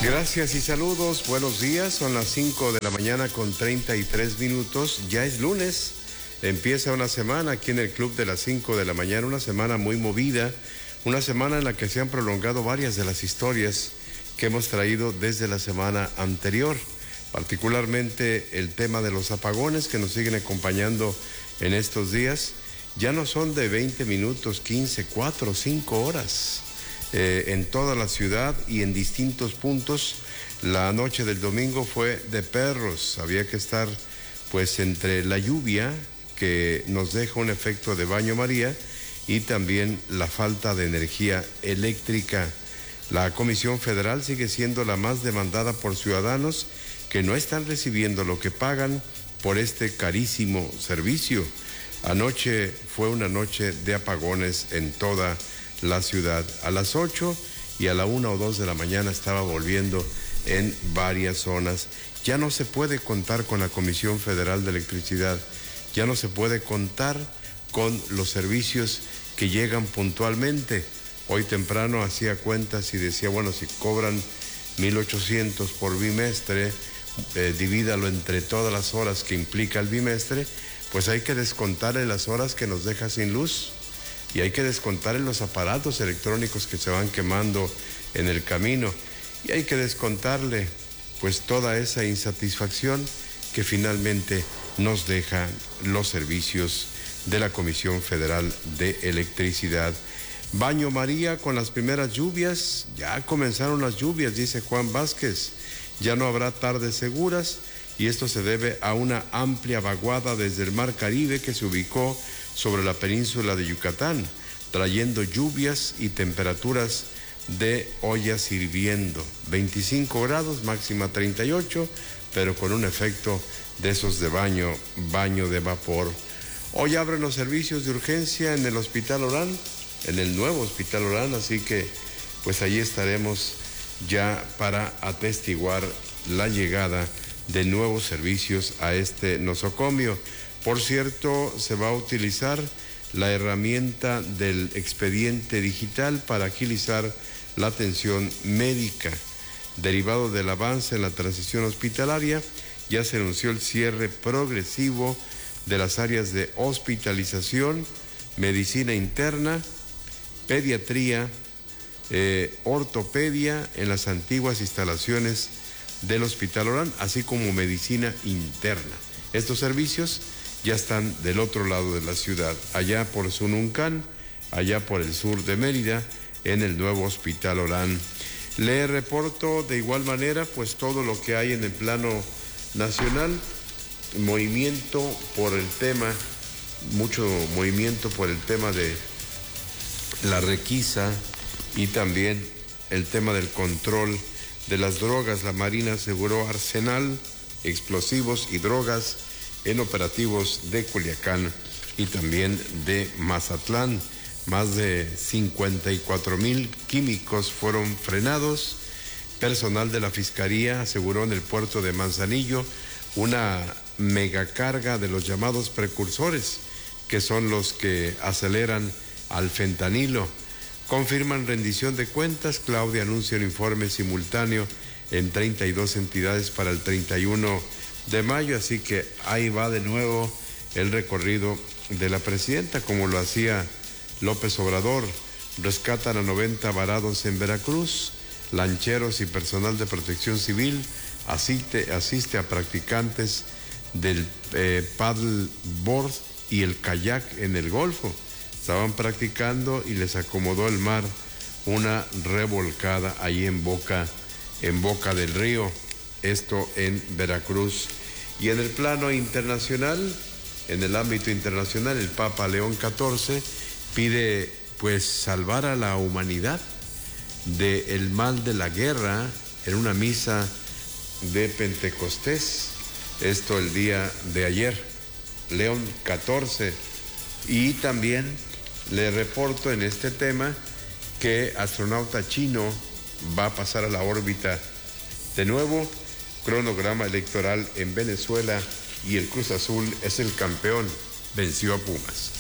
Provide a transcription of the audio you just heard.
Gracias y saludos, buenos días, son las 5 de la mañana con 33 minutos, ya es lunes, empieza una semana aquí en el Club de las 5 de la mañana, una semana muy movida, una semana en la que se han prolongado varias de las historias que hemos traído desde la semana anterior, particularmente el tema de los apagones que nos siguen acompañando en estos días, ya no son de 20 minutos, 15, 4, 5 horas. En toda la ciudad y en distintos puntos. La noche del domingo fue de perros, había que estar pues entre la lluvia que nos deja un efecto de baño María y también la falta de energía eléctrica. La Comisión Federal sigue siendo la más demandada por ciudadanos que no están recibiendo lo que pagan por este carísimo servicio. Anoche fue una noche de apagones en toda la ciudad. A las 8 y a la 1 o 2 de la mañana estaba volviendo en varias zonas. Ya no se puede contar con la Comisión Federal de Electricidad, ya no se puede contar con los servicios que llegan puntualmente. Hoy temprano hacía cuentas y decía, bueno, si cobran 1,800 por bimestre, divídalo entre todas las horas que implica el bimestre, pues hay que descontarle las horas que nos deja sin luz. Y hay que descontar en los aparatos electrónicos que se van quemando en el camino. Y hay que descontarle pues toda esa insatisfacción que finalmente nos dejan los servicios de la Comisión Federal de Electricidad. Baño María con las primeras lluvias, ya comenzaron las lluvias, dice Juan Vázquez. Ya no habrá tardes seguras y esto se debe a una amplia vaguada desde el Mar Caribe que se ubicó sobre la península de Yucatán, trayendo lluvias y temperaturas de ollas hirviendo. 25 grados, máxima 38, pero con un efecto de esos de baño de vapor. Hoy abren los servicios de urgencia en el Hospital Orán, en el nuevo Hospital Orán, así que pues allí estaremos ya para atestiguar la llegada de nuevos servicios a este nosocomio. Por cierto, se va a utilizar la herramienta del expediente digital para agilizar la atención médica. Derivado del avance en la transición hospitalaria, ya se anunció el cierre progresivo de las áreas de hospitalización, medicina interna, pediatría, ortopedia en las antiguas instalaciones del Hospital Orán, así como medicina interna. Estos servicios ya están del otro lado de la ciudad, allá por Sununcán, allá por el sur de Mérida, en el nuevo Hospital Orán. Le reporto de igual manera pues todo lo que hay en el plano nacional, movimiento por el tema, mucho movimiento por el tema de la requisa y también el tema del control de las drogas. La Marina aseguró arsenal, explosivos y drogas en operativos de Culiacán y también de Mazatlán. Más de 54,000 químicos fueron frenados. Personal de la Fiscalía aseguró en el puerto de Manzanillo una megacarga de los llamados precursores, que son los que aceleran al fentanilo. Confirman rendición de cuentas. Claudia anuncia un informe simultáneo en 32 entidades para el 31 de mayo, así que ahí va de nuevo el recorrido de la presidenta, como lo hacía López Obrador. Rescatan a 90 varados en Veracruz. Lancheros y personal de protección civil asiste a practicantes del paddleboard y el kayak en el Golfo. Estaban practicando y les acomodó el mar una revolcada ahí en boca del río, esto en Veracruz. Y en el plano internacional, en el ámbito internacional, el Papa León XIV pide pues salvar a la humanidad del mal de la guerra en una misa de Pentecostés, esto el día de ayer, León XIV. Y también le reporto en este tema que astronauta chino va a pasar a la órbita de nuevo. Cronograma electoral en Venezuela y el Cruz Azul es el campeón, venció a Pumas.